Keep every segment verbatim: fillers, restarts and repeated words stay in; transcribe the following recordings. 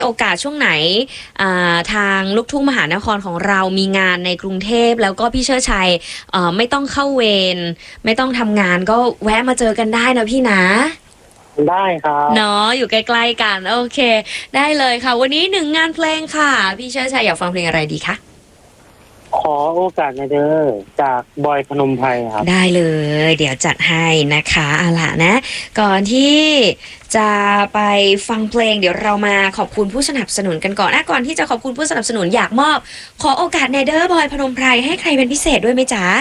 โอกาสช่วงไหนทางลูกทุ่งมหานครของเรามีงานในกรุงเทพแล้วก็พี่เชิดชัยไม่ต้องเข้าเวรไม่ต้องทำงานก็แวะมาเจอกันได้นะพี่นะได้ครับเนาะอยู่ใกล้ๆกันโอเคได้เลยค่ะวันนี้หนึ่งงานเพลงค่ะพี่เชิดชัยอยากฟังเพลงอะไรดีคะขอโอกาสในเด้อจากบอยพนมไพรครับได้เลยเดี๋ยวจัดให้นะคะเอาล่ะนะก่อนที่จะไปฟังเพลงเดี๋ยวเรามาขอบคุณผู้สนับสนุนกันก่อนนะก่อนที่จะขอบคุณผู้สนับสนุนอยากมอบขอโอกาสในเด้อบอยพนมไพรให้ใครเป็นพิเศษด้วยไหมจ๊ะ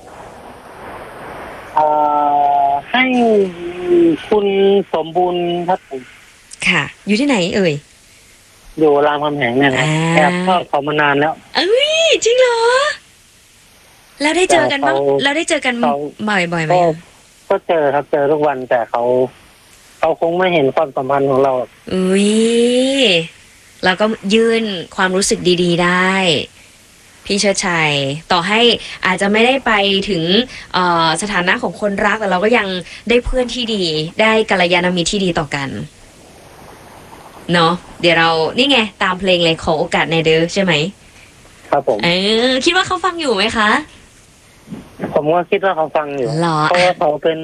เอ่อให้คุณสมบูรณ์ครับผมค่ะอยู่ที่ไหนเอ่ยอยู่รามคำแหงเนี่ยนะแอบชอบเขามานานแล้วเอ้ยจริงเหรอแล้วได้เจอกันบ้างแล้วได้เจอกันบ่อยบ่อยไหมก็เจอครับเจอทุกวันแต่เขาเขาคงไม่เห็นความสัมพันธ์ของเราอุ้ยเราก็ยื่นความรู้สึกดีๆได้พี่เชิดชัยต่อให้อาจจะไม่ได้ไปถึงสถานะของคนรักแต่เราก็ยังได้เพื่อนที่ดีได้กัลยาณมิตรที่ดีต่อกันเนาะเดี๋ยวเรานี่ไงตามเพลงเลยขอโอกาสในเด้อใช่ไหมครับผมเออคิดว่าเขาฟังอยู่ไหมคะผมก็คิดว่าเขาฟังอยู่เพราะว่าเขาเป็น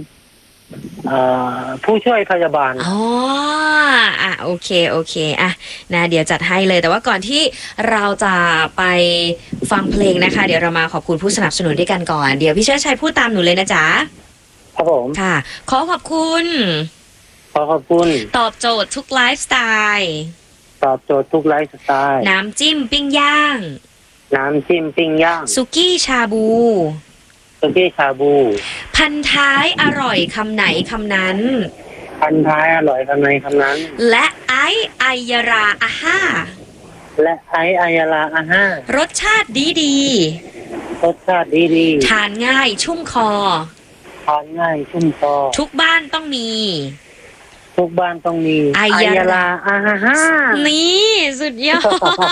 ผู้ช่วยพยาบาลอ๋ออ่ะโอเคโอเคอ่ะนะเดี๋ยวจัดให้เลยแต่ว่าก่อนที่เราจะไปฟังเพลงนะคะเดี๋ยวเรามาขอบคุณผู้สนับสนุนด้วยกันก่อนเดี๋ยวพี่เชิดชัยพูดตามหนูเลยนะจ๊ะครับผมค่ะขอขอบคุณขอขอบคุณตอบโจทย์ทุกไลฟ์สไตล์ตอบโจทย์ทุกไลฟ์สไตล์น้ำจิ้มปิ้งย่างน้ำจิ้มปิ้งย่างสุกี้ชาบูสุกี้ชาบูพันท้ายอร่อยคำไหนคำนั้นพันท้ายอร่อยคำไหนคำนั้นและไอไอยาราอาห้าและไอไอยาราอาห้ารสชาติดีดีรสชาติดีดีทานง่ายชุ่มคอทานง่ายชุ่มคอทุกบ้านต้องมีทุกบ้านต้องมีไอยาลาอาฮานี่สุดยอด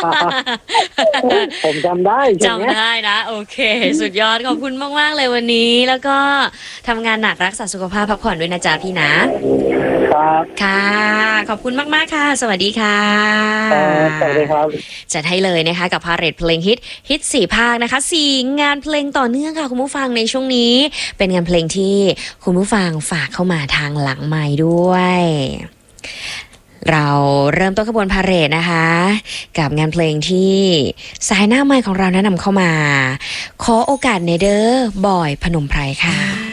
ผมจำได้จำได้นะโอเคสุดยอดขอบคุณมากๆเลยวันนี้แล้วก็ทำงานหนักรักษาสุขภาพพักผ่อนด้วยนะจ๊ะพี่นะครับค่ะขอบคุณมากๆค่ะสวัสดีค่ะสวัสดีครับจัดให้เลยนะคะกับพาเรดเพลงฮิตฮิตสี่ภาคนะคะสี่งานเพลงต่อเนื่องค่ะคุณผู้ฟังในช่วงนี้เป็นงานเพลงที่คุณผู้ฟังฝากเข้ามาทางหลังไมค์ด้วยเราเริ่มต้นขบวนพาเหรดนะคะกับงานเพลงที่สายหน้าไมค์ของเราแนะนำเข้ามาขอโอกาสในเด้อบอยพนมไพรค่ะ